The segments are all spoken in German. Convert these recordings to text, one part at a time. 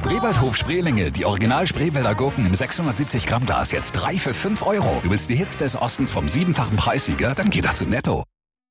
Spreewaldhof Spreelinge, die Original Spreewälder Gurken im 670 Gramm Glas, jetzt 3 für 5 Euro. Du willst die Hits des Ostens vom 7-fachen Preissieger? Dann geht das zu Netto.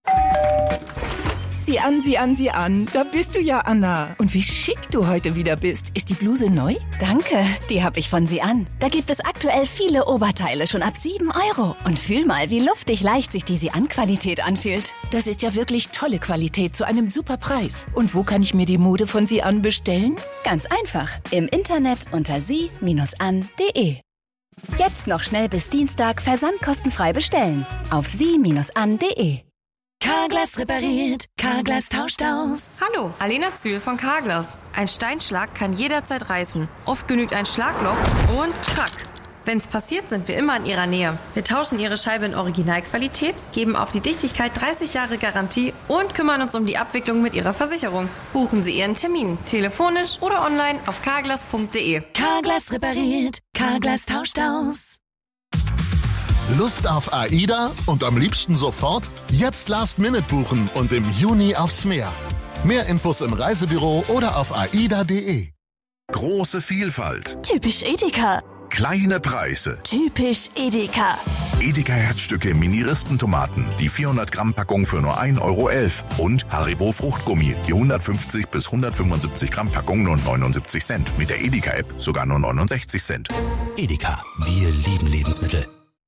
Sieh an. Da bist du ja, Anna. Und wie schick du heute wieder bist. Ist die Bluse neu? Danke, die habe ich von Sie an. Da gibt es aktuell viele Oberteile schon ab 7 Euro. Und fühl mal, wie luftig leicht sich die Sie-an-Qualität anfühlt. Das ist ja wirklich tolle Qualität zu einem super Preis. Und wo kann ich mir die Mode von Sie an bestellen? Ganz einfach. Im Internet unter sie-an.de. Jetzt noch schnell bis Dienstag versandkostenfrei bestellen. Auf sie-an.de. Carglass repariert, Carglass tauscht aus. Hallo, Alena Zühl von Carglass. Ein Steinschlag kann jederzeit reißen. Oft genügt ein Schlagloch und krack. Wenn's passiert, sind wir immer in Ihrer Nähe. Wir tauschen Ihre Scheibe in Originalqualität, geben auf die Dichtigkeit 30 Jahre Garantie und kümmern uns um die Abwicklung mit Ihrer Versicherung. Buchen Sie Ihren Termin, telefonisch oder online auf carglass.de. Carglass repariert, Carglass tauscht aus. Lust auf AIDA und am liebsten sofort? Jetzt Last-Minute buchen und im Juni aufs Meer. Mehr Infos im Reisebüro oder auf aida.de. Große Vielfalt. Typisch Edeka. Kleine Preise. Typisch Edeka. Edeka Herzstücke Mini-Rispentomaten, die 400 Gramm Packung für nur 1,11 Euro. Und Haribo Fruchtgummi, die 150 bis 175 Gramm Packung nur 79 Cent. Mit der Edeka-App sogar nur 69 Cent. Edeka, wir lieben Lebensmittel.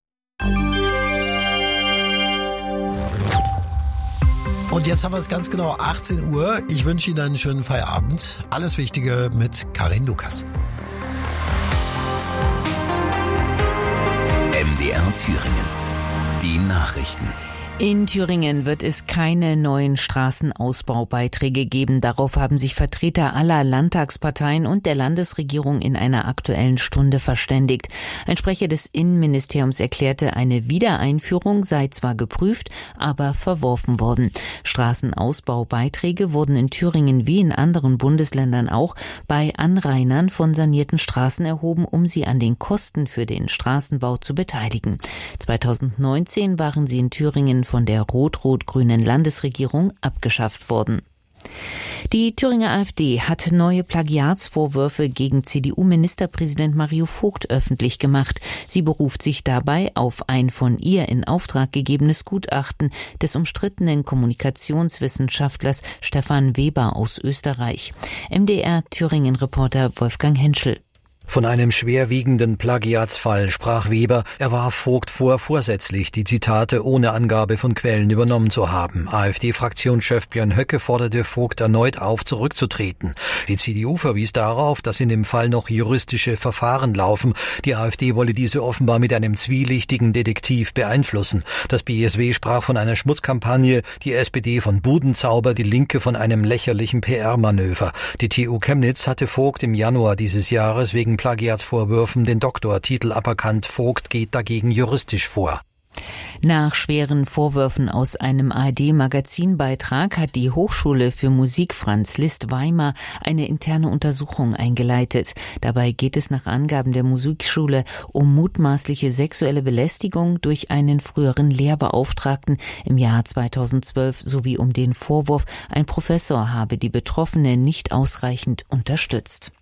Und jetzt haben wir es ganz genau 18 Uhr. Ich wünsche Ihnen einen schönen Feierabend. Alles Wichtige mit Karin Lukas. MDR Thüringen. Die Nachrichten. In Thüringen wird es keine neuen Straßenausbaubeiträge geben. Darauf haben sich Vertreter aller Landtagsparteien und der Landesregierung in einer Aktuellen Stunde verständigt. Ein Sprecher des Innenministeriums erklärte, eine Wiedereinführung sei zwar geprüft, aber verworfen worden. Straßenausbaubeiträge wurden in Thüringen wie in anderen Bundesländern auch bei Anrainern von sanierten Straßen erhoben, um sie an den Kosten für den Straßenbau zu beteiligen. 2019 waren sie in Thüringen von der rot-rot-grünen Landesregierung abgeschafft worden. Die Thüringer AfD hat neue Plagiatsvorwürfe gegen CDU-Ministerpräsident Mario Vogt öffentlich gemacht. Sie beruft sich dabei auf ein von ihr in Auftrag gegebenes Gutachten des umstrittenen Kommunikationswissenschaftlers Stefan Weber aus Österreich. MDR-Thüringen-Reporter Wolfgang Henschel. Von einem schwerwiegenden Plagiatsfall sprach Weber. Er warf Vogt vor, vorsätzlich die Zitate ohne Angabe von Quellen übernommen zu haben. AfD-Fraktionschef Björn Höcke forderte Vogt erneut auf, zurückzutreten. Die CDU verwies darauf, dass in dem Fall noch juristische Verfahren laufen. Die AfD wolle diese offenbar mit einem zwielichtigen Detektiv beeinflussen. Das BSW sprach von einer Schmutzkampagne, die SPD von Budenzauber, die Linke von einem lächerlichen PR-Manöver. Die TU Chemnitz hatte Vogt im Januar dieses Jahres wegen Plagiatsvorwürfen den Doktortitel aberkannt. Vogt geht dagegen juristisch vor. Nach schweren Vorwürfen aus einem ARD-Magazinbeitrag hat die Hochschule für Musik Franz Liszt Weimar eine interne Untersuchung eingeleitet. Dabei geht es nach Angaben der Musikschule um mutmaßliche sexuelle Belästigung durch einen früheren Lehrbeauftragten im Jahr 2012 sowie um den Vorwurf, ein Professor habe die Betroffene nicht ausreichend unterstützt.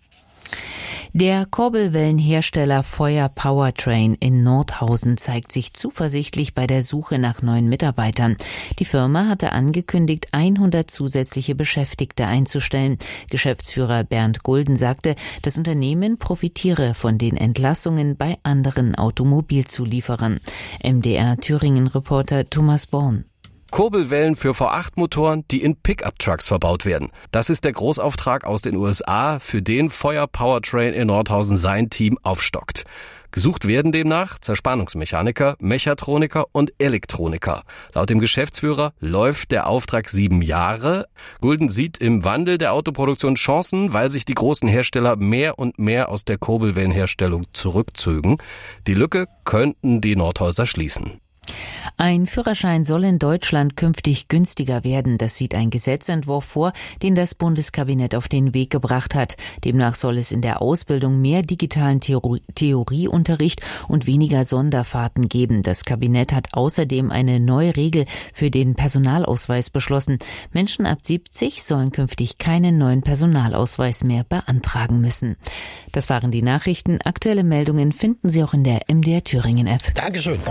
Der Kurbelwellenhersteller Feuer Powertrain in Nordhausen zeigt sich zuversichtlich bei der Suche nach neuen Mitarbeitern. Die Firma hatte angekündigt, 100 zusätzliche Beschäftigte einzustellen. Geschäftsführer Bernd Gulden sagte, das Unternehmen profitiere von den Entlassungen bei anderen Automobilzulieferern. MDR Thüringen-Reporter Thomas Born. Kurbelwellen für V8-Motoren, die in Pickup-Trucks verbaut werden. Das ist der Großauftrag aus den USA, für den Feuer Powertrain in Nordhausen sein Team aufstockt. Gesucht werden demnach Zerspannungsmechaniker, Mechatroniker und Elektroniker. Laut dem Geschäftsführer läuft der Auftrag 7 Jahre. Gulden sieht im Wandel der Autoproduktion Chancen, weil sich die großen Hersteller mehr und mehr aus der Kurbelwellenherstellung zurückzögen. Die Lücke könnten die Nordhauser schließen. Ein Führerschein soll in Deutschland künftig günstiger werden. Das sieht ein Gesetzentwurf vor, den das Bundeskabinett auf den Weg gebracht hat. Demnach soll es in der Ausbildung mehr digitalen Theorieunterricht und weniger Sonderfahrten geben. Das Kabinett hat außerdem eine neue Regel für den Personalausweis beschlossen. Menschen ab 70 sollen künftig keinen neuen Personalausweis mehr beantragen müssen. Das waren die Nachrichten. Aktuelle Meldungen finden Sie auch in der MDR Thüringen App. Dankeschön.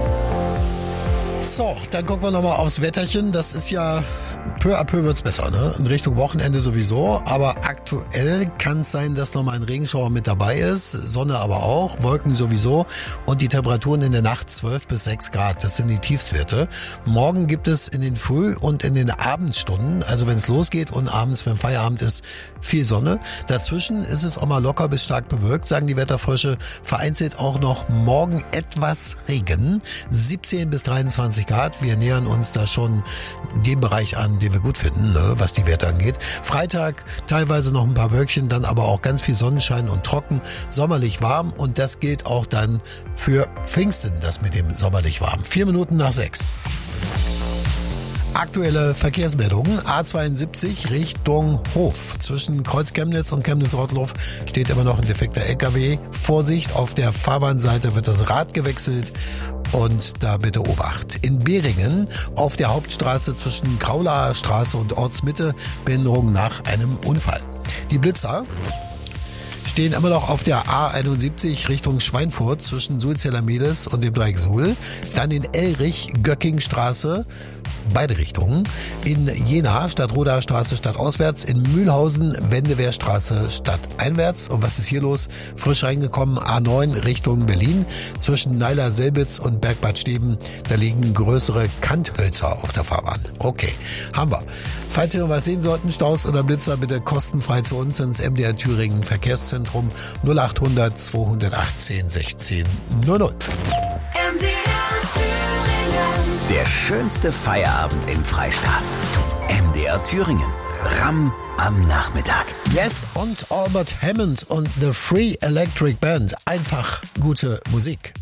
So, dann gucken wir nochmal aufs Wetterchen. Das ist ja peu à peu wird's besser, ne? In Richtung Wochenende sowieso. Aber aktuell kann es sein, dass nochmal ein Regenschauer mit dabei ist. Sonne aber auch, Wolken sowieso. Und die Temperaturen in der Nacht 12 bis 6 Grad. Das sind die Tiefstwerte. Morgen gibt es in den Früh- und in den Abendstunden, also wenn es losgeht und abends, wenn Feierabend ist, viel Sonne. Dazwischen ist es auch mal locker bis stark bewölkt, sagen die Wetterfrösche. Vereinzelt auch noch morgen etwas Regen. 17 bis 23 Grad. Wir nähern uns da schon dem Bereich an, den wir gut finden, ne, was die Werte angeht. Freitag teilweise noch ein paar Wölkchen, dann aber auch ganz viel Sonnenschein und trocken, sommerlich warm. Und das gilt auch dann für Pfingsten, das mit dem sommerlich warm. 4 Minuten nach 6. Aktuelle Verkehrsmeldungen. A72 Richtung Hof. Zwischen Kreuz Chemnitz und Chemnitz-Rottloff steht immer noch ein defekter LKW. Vorsicht, auf der Fahrbahnseite wird das Rad gewechselt und da bitte Obacht. In Behringen auf der Hauptstraße zwischen Graulaer Straße und Ortsmitte Behinderung nach einem Unfall. Die Blitzer stehen immer noch auf der A71 Richtung Schweinfurt zwischen Sulzeller Medes und dem Dreieck Suhl. Dann in Elrich, Göckingstraße, beide Richtungen. In Jena, Stadtrodaer Straße stadtauswärts. In Mühlhausen, Wendewehrstraße stadteinwärts. Und was ist hier los? Frisch reingekommen, A9 Richtung Berlin. Zwischen Neiler-Selbitz und Bergbad Steben, da liegen größere Kanthölzer auf der Fahrbahn. Okay, haben wir. Falls Sie noch was sehen sollten, Staus oder Blitzer, bitte kostenfrei zu uns ins MDR Thüringen Verkehrszentrum 0800 218 16 00. MDR Thüringen. Der schönste Feierabend im Freistaat. MDR Thüringen. Ram am Nachmittag. Yes, und Albert Hammond und The Free Electric Band. Einfach gute Musik.